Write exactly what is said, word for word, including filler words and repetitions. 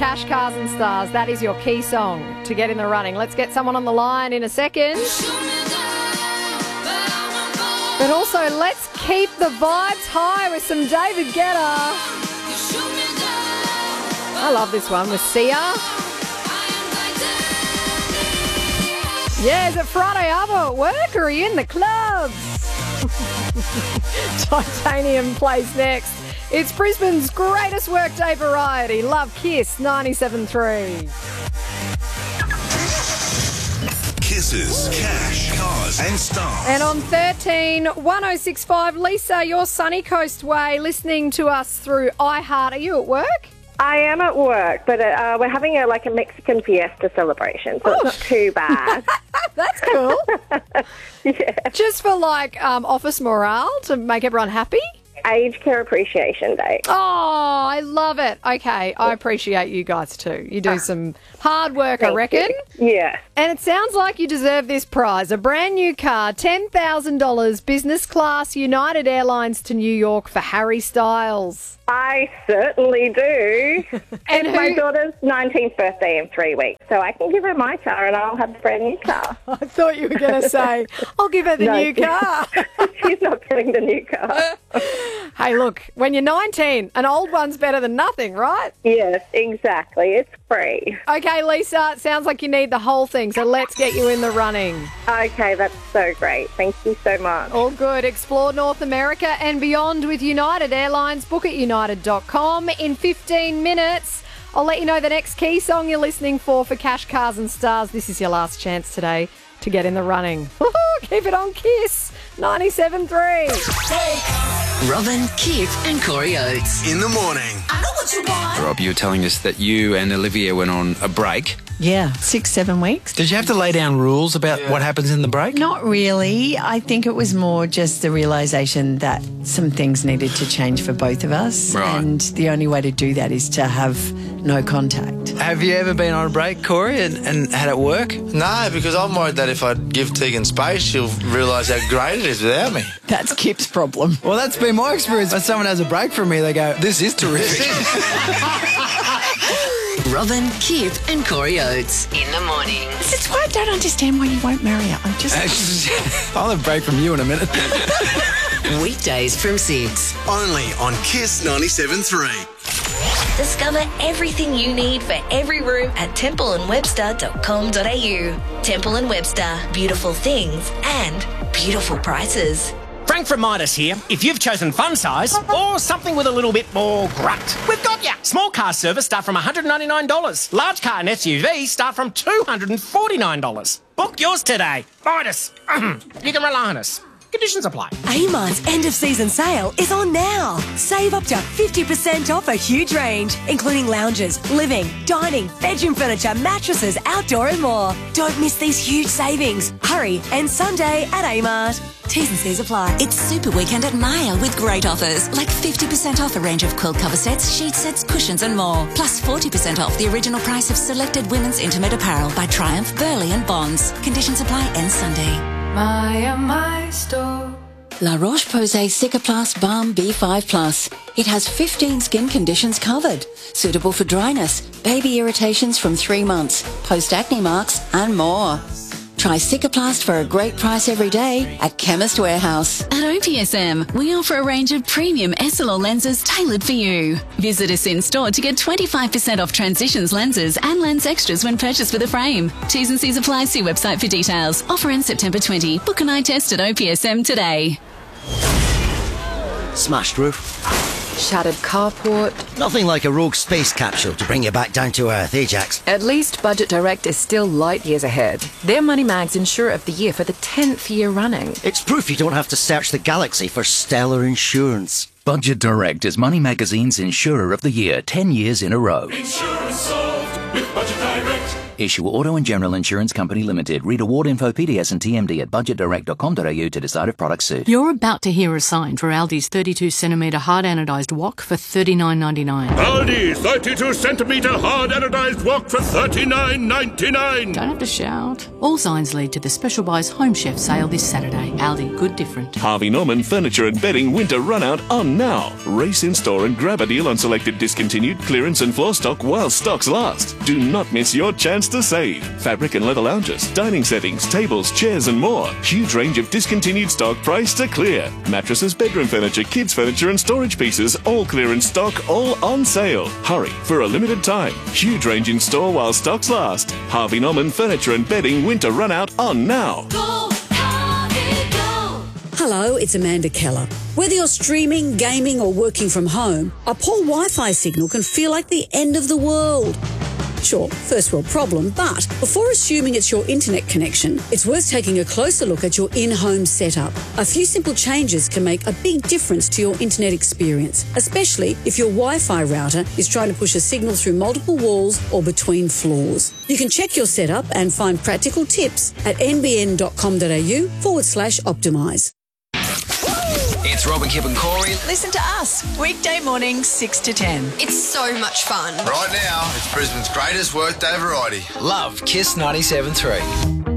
Cash, Cars and Stars, that is your key song to get in the running. Let's get someone on the line in a second. But also, let's keep the vibes high with some David Guetta. I love this one with Sia. Yeah, is it Friday Arvo at work or are you in the clubs? Titanium plays next. It's Brisbane's greatest workday variety. Love Kiss ninety-seven point three. Kisses, Cash, Cars and Stars. And on thirteen one oh six five, Lisa, you're Sunny Coast Way, listening to us through iHeart. Are you at work? I am at work, but uh, we're having a like a Mexican fiesta celebration, so Oh. it's not too bad. That's cool. Yeah. Just for like um, office morale to make everyone happy? Age Care Appreciation Day. Oh, I love it. Okay, I appreciate you guys too. You do some hard work, I Thank reckon. you. Yeah. And it sounds like you deserve this prize. A brand new car, ten thousand dollars, business class, United Airlines to New York for Harry Styles. I certainly do. And It's my who- daughter's nineteenth birthday in three weeks, so I can give her my car and I'll have a brand new car. I thought you were going to say, I'll give her the No, new she- car. She's not getting the new car. Hey, look, when you're nineteen, an old one's better than nothing, right? Yes, exactly. It's free. Okay, Lisa, it sounds like you need the whole thing, so let's get you in the running. Okay, that's so great. Thank you so much. All good. Explore North America and beyond with United Airlines. Book at united dot com. In fifteen minutes, I'll let you know the next key song you're listening for for Cash, Cars and Stars. This is your last chance today to get in the running. Keep it on Kiss ninety-seven point three. Robin, Kip and Corey Oates. In the morning. I know what you want. Rob, you were telling us that you and Olivia went on a break. Yeah, six, seven weeks. Did you have to lay down rules about what happens in the break? Not really. I think it was more just the realisation that some things needed to change for both of us. Right. And the only way to do that is to have no contact. Have you ever been on a break, Corey, and, and had it work? No, because I'm worried that if I give Tegan space, she'll realise how great it is without me. That's Kip's problem. Well, that's been my experience. When someone has a break from me, they go, this is terrific. Robin, Kip and Corey Oates. In the morning. This is why I don't understand why you won't marry her. I'm just... I'll have a break from you in a minute. Weekdays from six. Only on Kiss ninety-seven point three. Discover everything you need for every room at temple and webster dot com dot a u. Temple and Webster, beautiful things and beautiful prices. Frank from Midas here. If you've chosen fun size or something with a little bit more grunt, we've got ya. Small car service start from one hundred ninety-nine dollars. Large car and S U V start from two hundred forty-nine dollars. Book yours today. Midas. You can rely on us. Conditions apply. Amart's end of season sale is on now. Save up to fifty percent off a huge range, including lounges, living, dining, bedroom furniture, mattresses, outdoor and more. Don't miss these huge savings. Hurry, and Sunday at Amart. T's and C's apply. It's Super Weekend at Maya with great offers, like fifty percent off a range of quilt cover sets, sheet sets, cushions and more. Plus forty percent off the original price of selected women's intimate apparel by Triumph, Burley and Bonds. Conditions apply end Sunday. Maya, my store. La Roche-Posay Cicaplast Balm B five Plus. It has fifteen skin conditions covered. Suitable for dryness, baby irritations from three months, post-acne marks and more. Try Cicaplast for a great price every day at Chemist Warehouse. At O P S M, we offer a range of premium S L R lenses tailored for you. Visit us in store to get twenty-five percent off Transitions lenses and lens extras when purchased with a frame. T's and C's apply. See website for details. Offer ends September twentieth. Book an eye test at O P S M today. Smashed roof. Shattered carport. Nothing like a rogue space capsule to bring you back down to earth, eh, Jax? At least Budget Direct is still light years ahead. They're Money Mag's Insurer of the Year for the tenth year running. It's proof you don't have to search the galaxy for stellar insurance. Budget Direct is Money Magazine's Insurer of the Year ten years in a row. Insurance solved with Budget Direct. Issue Auto and General Insurance Company Limited. Read award info, P D S and T M D at budget direct dot com dot a u to decide if products suit. You're about to hear a sign for Aldi's thirty-two centimetre hard anodised wok for thirty-nine ninety-nine. Aldi thirty-two centimetre hard anodised wok for thirty-nine ninety-nine. Don't have to shout. All signs lead to the Special Buys Home Chef sale this Saturday. Aldi, good different. Harvey Norman Furniture and Bedding winter run out on now. Race in store and grab a deal on selected discontinued clearance and floor stock while stocks last. Do not miss your chance to save. Fabric and leather lounges, dining settings, tables, chairs and more. Huge range of discontinued stock priced to clear. Mattresses, bedroom furniture, kids furniture and storage pieces, all clearance stock, all on sale. Hurry, for a limited time. Huge range in store while stocks last. Harvey Norman Furniture and Bedding winter run out on now. Go, Harvey, go. Hello, it's Amanda Keller. Whether you're streaming, gaming or working from home, a poor Wi-Fi signal can feel like the end of the world. Sure, first world problem, but before assuming it's your internet connection, it's worth taking a closer look at your in-home setup. A few simple changes can make a big difference to your internet experience, especially if your Wi-Fi router is trying to push a signal through multiple walls or between floors. You can check your setup and find practical tips at nbn.com.au forward slash optimise. It's Robin, Kip and Corey. Listen to us, weekday mornings, six to ten. It's so much fun. Right now, it's Brisbane's greatest workday variety. Love Kiss ninety-seven point three.